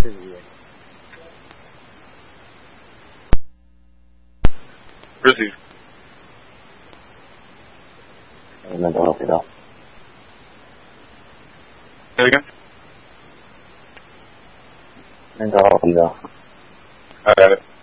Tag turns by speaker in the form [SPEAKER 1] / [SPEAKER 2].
[SPEAKER 1] Busy.
[SPEAKER 2] Busy.
[SPEAKER 1] Mental health, though.
[SPEAKER 2] Say it again?
[SPEAKER 1] Mental health, though.
[SPEAKER 2] I got it.